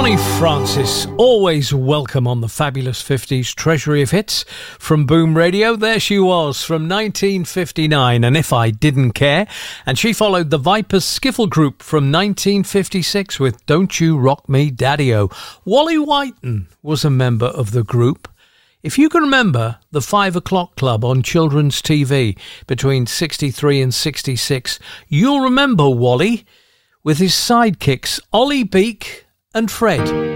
Connie Francis, always welcome on the fabulous 50s Treasury of Hits from Boom Radio. There she was from 1959, and If I Didn't Care. And she followed the Vipers Skiffle Group from 1956 with Don't You Rock Me Daddy-O. Wally Whiten was a member of the group. If you can remember the 5 o'clock club on children's TV between 63 and 66, you'll remember Wally with his sidekicks Ollie Beak and Fred.